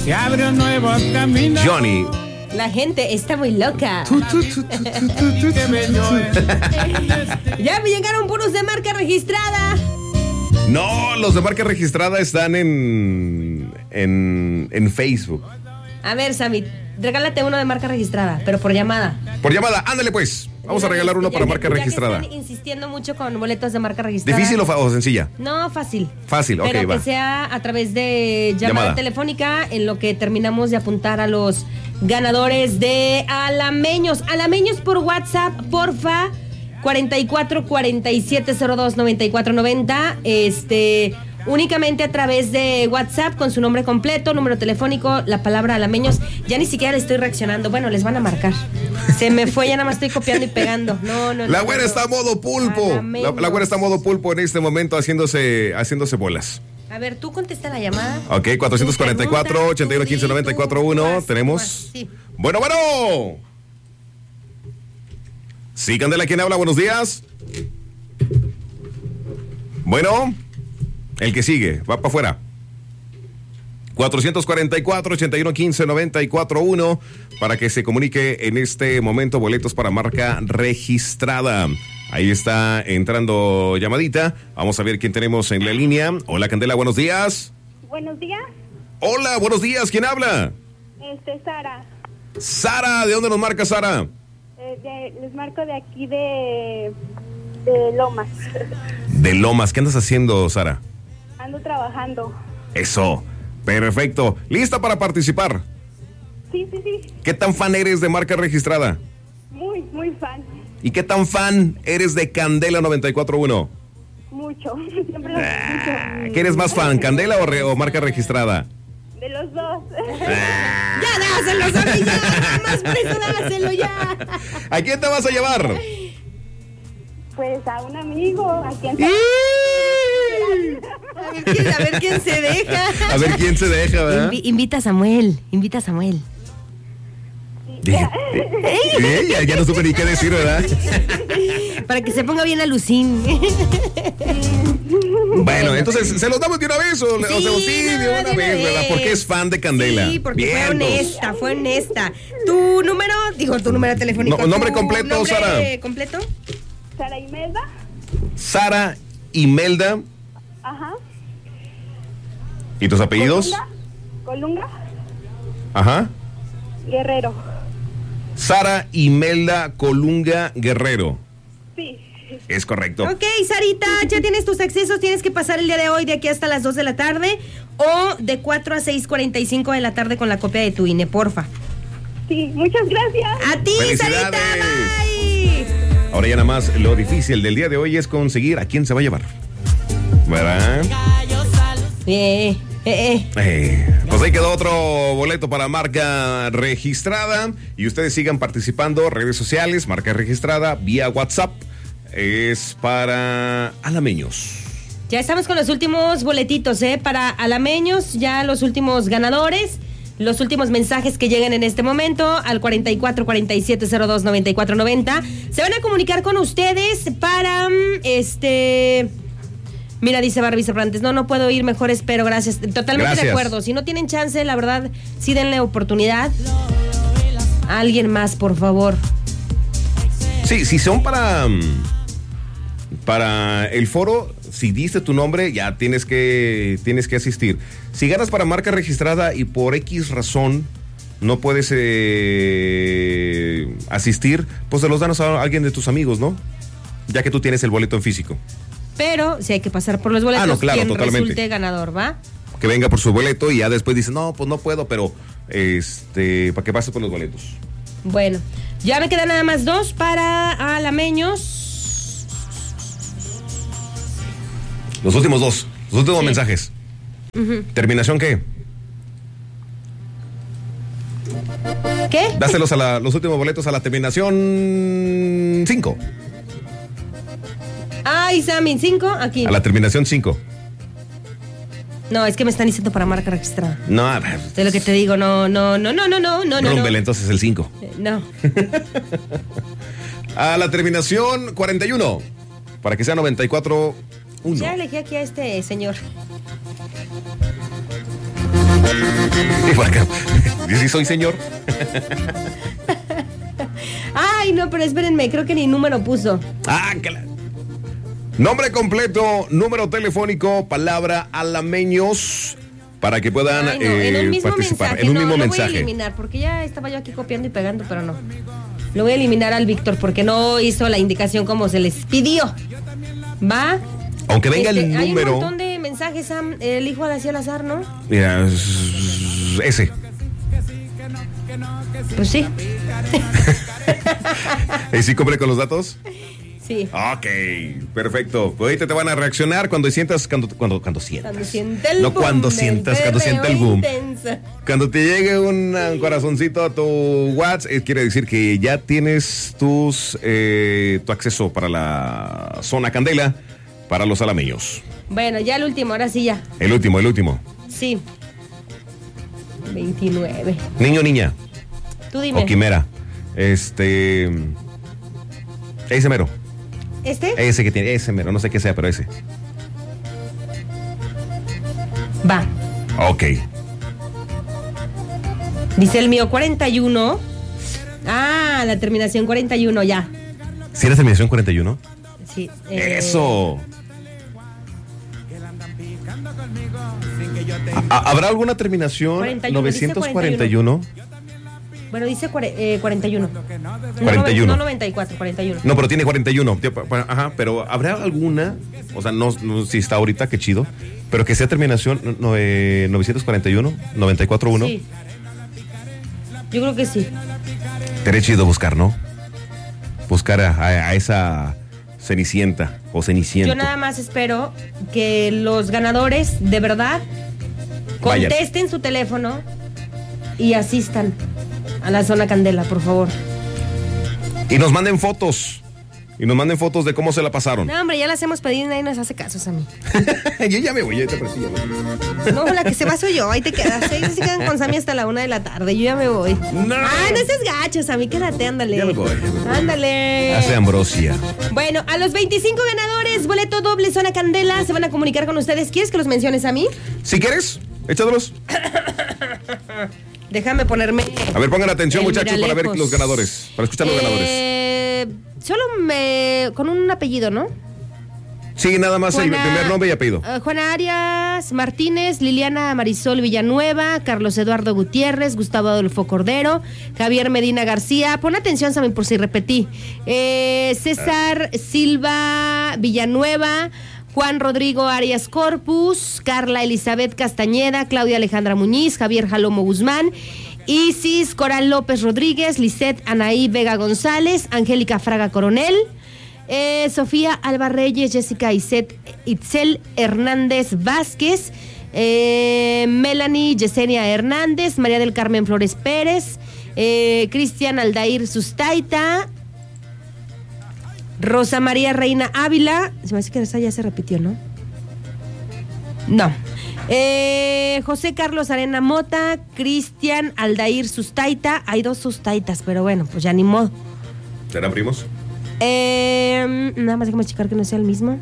Se abre un nuevo camino. Johnny. La gente está muy loca. Qué bello es. Ya me llegaron puros de marca registrada. No, los de marca registrada están en Facebook. A ver, Sammy, regálate uno de marca registrada, pero por llamada. Por llamada, ándale pues. Vamos a regalar uno para marca registrada. Están insistiendo mucho con boletos de marca registrada. ¿Difícil o sencilla? No, fácil. Fácil, ok, pero va. que sea a través de llamada telefónica, en lo que terminamos de apuntar a los ganadores de Alameños. Alameños por WhatsApp, porfa. 44 47 02 94 90. Únicamente a través de WhatsApp con su nombre completo, número telefónico, la palabra Alameños. Ya ni siquiera le estoy reaccionando. Bueno, les van a marcar. Se me fue, ya nada más estoy copiando y pegando. No. La güera está a modo pulpo. La güera está a modo pulpo en este momento haciéndose bolas. A ver, tú contesta la llamada. Ok, 444 81 15 94 1. Tenemos. Sí. Bueno. Sí, Candela, ¿quién habla? Buenos días. Bueno. El que sigue, va para afuera. 444 81 15 94 1 para que se comunique en este momento boletos para marca registrada. Ahí está entrando llamadita. Vamos a ver quién tenemos en la línea. Hola, Candela, buenos días. Buenos días. Hola, buenos días. ¿Quién habla? Sara. Sara, ¿de dónde nos marca Sara? Les marco de aquí de Lomas. De Lomas. ¿Qué andas haciendo, Sara? Ando trabajando. Eso, perfecto. ¿Lista para participar? Sí. ¿Qué tan fan eres de marca registrada? Muy fan. ¿Y qué tan fan eres de Candela 94.1? Mucho. Siempre lo escucho. ¿Qué eres más fan, Candela o marca registrada? De los dos. Ya dáselo, Sammy, ya. Nada más por eso dáselo ya. ¿A quién te vas a llevar? Pues a un amigo. ¿A quién A ver quién se deja. A ver quién se deja, ¿verdad? Invita a Samuel. Ya no supe ni qué decir, ¿verdad? Para que se ponga bien a Lucín. Bueno, entonces, ¿se los damos de una vez o Sí, de una vez, ¿verdad? Porque es fan de Candela. Sí, porque Vientos. fue honesta. Tu número telefónico. No, nombre completo, Sara. ¿Completo? Sara Imelda. Sara Imelda. Ajá. ¿Y tus apellidos? Colunga. Ajá. Guerrero. Sara Imelda Colunga Guerrero. Sí. Es correcto. Ok, Sarita, ya tienes tus accesos. Tienes que pasar el día de hoy de aquí hasta las 2 de la tarde o de 4 a 6:45 de la tarde con la copia de tu INE, porfa. Sí, muchas gracias. A ti, Sarita, bye. Ahora ya nada más, lo difícil del día de hoy es conseguir a quién se va a llevar. ¿Verdad? Pues ahí quedó otro boleto para marca registrada. Y ustedes sigan participando, redes sociales, marca registrada, vía WhatsApp. Es para Alameños. Ya estamos con los últimos boletitos, para Alameños, ya los últimos ganadores. Los últimos mensajes que lleguen en este momento al 44 47 02 94 90 se van a comunicar con ustedes para Mira, dice Barbie Cervantes, no puedo ir, mejor espero, gracias. Totalmente de acuerdo. Si no tienen chance, la verdad, sí denle oportunidad a alguien más, por favor. Sí, si son para el foro, si diste tu nombre, ya tienes que asistir. Si ganas para marca registrada y por X razón no puedes asistir, pues se los danos a alguien de tus amigos, ¿no? Ya que tú tienes el boleto en físico. Pero si hay que pasar por los boletos, claro, quien totalmente resulte ganador, ¿va? Que venga por su boleto y ya después dice, no, pues no puedo, pero para que pase por los boletos. Bueno, ya me quedan nada más 2 para Alameños. Los últimos mensajes. Uh-huh. ¿Terminación qué? ¿Qué? Dáselos a los últimos boletos a la terminación 5. Ay, Sammy, 5, aquí. A la terminación 5. No, es que me están diciendo para marca registrada. No, de lo que te digo, no. Rúmbele, entonces el 5. No. A la terminación 41. Para que sea 94.1. Ya elegí aquí a este señor. Y por acá, sí soy señor. Ay, no, pero espérenme, creo que ni número puso. Nombre completo, número telefónico, palabra alameños, para que puedan en un mismo participar. mensaje. En un mismo lo mensaje. Voy a eliminar, porque ya estaba yo aquí copiando y pegando, pero no. Lo voy a eliminar al Víctor, porque no hizo la indicación como se les pidió. ¿Va? Aunque venga el número. Hay un montón de mensajes, Sam. Elijo así al azar, ¿no? Mira, ese. Pues sí. ¿Y sí cumple con los datos? Sí. Ok, perfecto. Pues ahorita te van a reaccionar cuando sientas. Cuando sientas. Cuando siente el no boom. cuando sientas, cuando sienta el boom. Intensa. Cuando te llegue un corazoncito a tu WhatsApp, quiere decir que ya tienes tu acceso para la zona Candela para los alameños. Bueno, ya el último, ahora sí ya. El último. Sí. 29. Niño, niña. Tú dime. O quimera. Ese mero. Ese que tiene, ese mero, no sé qué sea, pero ese. Va. Ok. Dice el mío 41. Ah, la terminación 41, ya. ¿Sí era terminación 41? Sí. ¡Eso! ¿Habrá alguna terminación 41, 941? Bueno, dice 41. 41. No 94, 41. No, pero tiene 41. Ajá, pero ¿habrá alguna? O sea, no si está ahorita, qué chido. Pero que sea terminación 941, 941. Sí. Yo creo que sí. Sería chido buscar, ¿no? Buscar a esa Cenicienta o Ceniciento. Yo nada más espero que los ganadores de verdad contesten su teléfono y asistan a la zona Candela, por favor. Y nos manden fotos. Y nos manden fotos de cómo se la pasaron. No, hombre, ya las hemos pedido y nadie nos hace casos a mí. Yo ya me voy, ya te prestillo. No, la que se va soy yo, ahí te quedas. Ahí se quedan con Sammy hasta la 1 de la tarde, yo ya me voy. No. Ay, no seas gacho, Sammy, quédate, ándale. Ya me voy. Ándale. Hace Ambrosia. Bueno, a los 25 ganadores, boleto doble zona Candela, se van a comunicar con ustedes. ¿Quieres que los menciones a mí? Si quieres, échalos. Déjame ponerme. A ver, pongan atención, muchachos, para ver miralejos. los ganadores. Para escuchar los ganadores. Solo con un apellido, ¿no? Sí, nada más el primer nombre y apellido. Juana Arias Martínez, Liliana Marisol Villanueva, Carlos Eduardo Gutiérrez, Gustavo Adolfo Cordero, Javier Medina García. Pon atención, Sammy, por si repetí. César Silva Villanueva, Juan Rodrigo Arias Corpus, Carla Elizabeth Castañeda, Claudia Alejandra Muñiz, Javier Jalomo Guzmán, Isis Coral López Rodríguez, Lisette Anaí Vega González, Angélica Fraga Coronel, Sofía Alba Reyes, Jessica Itzel Hernández Vázquez, Melanie Yesenia Hernández, María del Carmen Flores Pérez, Cristian Aldair Sustaita, Rosa María Reina Ávila. Se me hace que esa ya se repitió, ¿no? No. José Carlos Arena Mota, Cristian Aldair Sustaita. Hay 2 Sustaitas, pero bueno, pues ya ni modo. ¿Serán primos? Nada más déjame checar que no sea el mismo.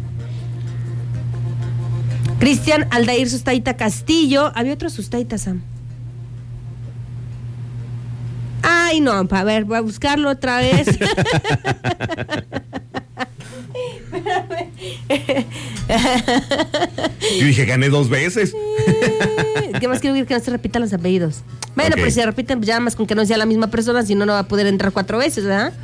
Cristian Aldair Sustaita Castillo. Había otro Sustaita, Sam. Ay, no, a ver, voy a buscarlo otra vez. Yo dije, gané 2 veces. ¿Qué más quiero decir? Que no se repitan los apellidos. Bueno, Ok. pero si se repiten, pues ya más con que no sea la misma persona, si no, no va a poder entrar 4 veces, ¿verdad?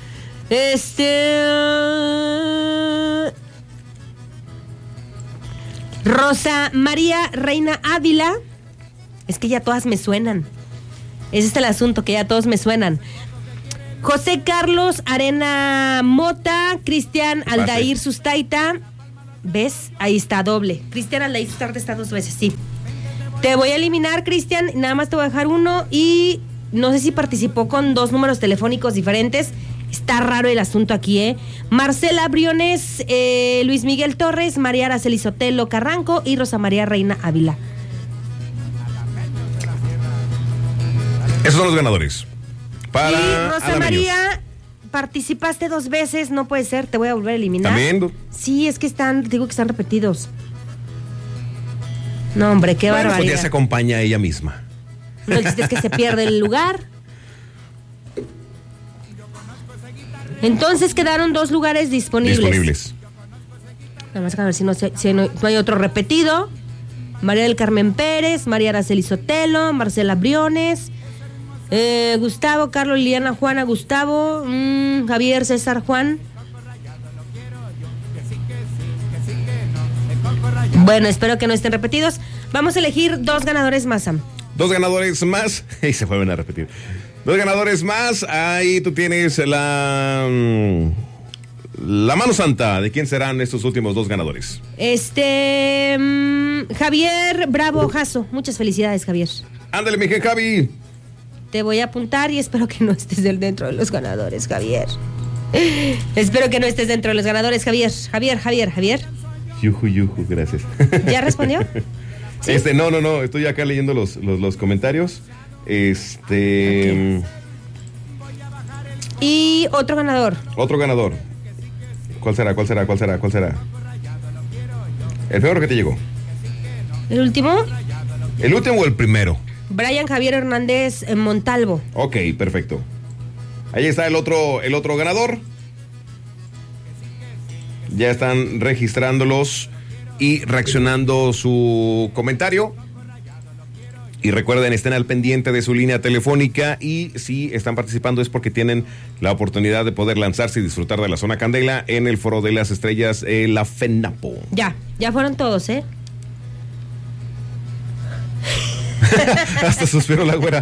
Rosa María Reina Ávila. Es que ya todas me suenan. Ese es el asunto, que ya todos me suenan. José Carlos Arena Mota, Cristian Aldair Sustaita. ¿Ves? Ahí está, doble. Cristian Aldair Sustaita está 2 veces, sí. Te voy a eliminar, Cristian, nada más te voy a dejar uno y no sé si participó con 2 números telefónicos diferentes. Está raro el asunto aquí, ¿eh? Marcela Briones, Luis Miguel Torres, María Araceli Sotelo Carranco y Rosa María Reina Ávila. Esos son los ganadores. Para Y Rosa alameños. María, participaste 2 veces, no puede ser, te voy a volver a eliminar. ¿También? Sí, es que digo que están repetidos. No, hombre, qué Bueno, pues barbaridad. ya se acompaña a ella misma. No, el chiste es que se pierde el lugar. Entonces quedaron 2 lugares disponibles. Nada más que a ver si no hay otro repetido. María del Carmen Pérez, María Araceli Sotelo, Marcela Briones, Gustavo, Carlos, Liliana, Juana, Gustavo, Javier, César, Juan. Bueno, espero que no estén repetidos. Vamos a elegir 2 ganadores más, Sam. 2 ganadores más. Y se vuelven a repetir. 2 ganadores más. Ahí tú tienes la mano santa. ¿De quién serán estos últimos 2 ganadores? Javier Bravo Jasso. Muchas felicidades, Javier. Ándale, mi Javi. Te voy a apuntar y espero que no estés dentro de los ganadores, Javier. Espero que no estés dentro de los ganadores, Javier. Javier. Yuju, gracias. ¿Ya respondió? ¿Sí? No, estoy acá leyendo los comentarios. Okay. Y otro ganador. Otro ganador. ¿Cuál será? El primero que te llegó. ¿El último? ¿El último o el primero? Brian Javier Hernández Montalvo. Ok, perfecto. Ahí está el otro ganador. Ya están registrándolos y reaccionando su comentario. Y recuerden, estén al pendiente de su línea telefónica y si están participando es porque tienen la oportunidad de poder lanzarse y disfrutar de la Zona Candela en el Foro de las Estrellas, la FENAPO. Ya fueron todos, ¿eh? Hasta suspiró la güera.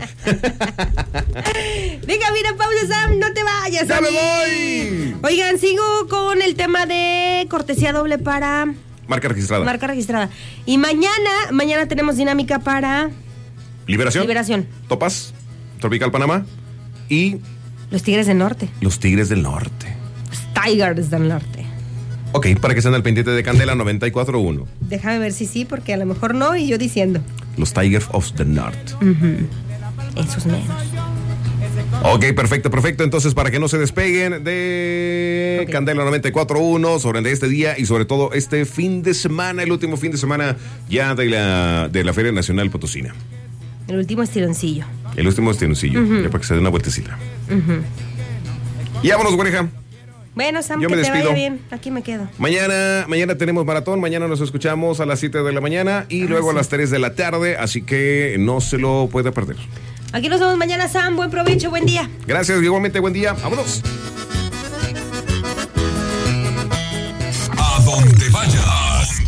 Venga, mira, pausa, Sam, no te vayas. ¡Ya me voy! Oigan, sigo con el tema de cortesía doble para... Marca registrada. Y mañana tenemos dinámica para... Liberación. Topaz, Tropical Panamá y... Los Tigres del Norte. Los Tigres del Norte. Los Tigers del Norte. Ok, para que estén al pendiente de Candela 94.1. Déjame ver si sí, porque a lo mejor no, y yo diciendo. Los Tigers of the North. Esos menos. Ok, perfecto. Entonces, para que no se despeguen de Candela 94.1 sobre este día y sobre todo este fin de semana, el último fin de semana ya de la Feria Nacional Potosina. El último estironcillo. Ya para que se dé una vueltecita. Y vámonos, güereja. Bueno, Sam, yo que me te despido. vaya bien. Aquí me quedo. Mañana tenemos maratón. Mañana nos escuchamos a las 7 de la mañana y luego a las 3 de la tarde. Así que no se lo puede perder. Aquí nos vemos mañana, Sam. Buen provecho, buen día. Gracias, igualmente, buen día. Vámonos.